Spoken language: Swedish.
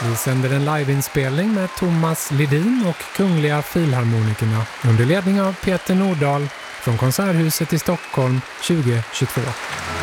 Vi sänder en liveinspelning med Thomas Lidin och Kungliga Filharmonikerna under ledning av Peter Nordahl från Konserthuset i Stockholm 2022.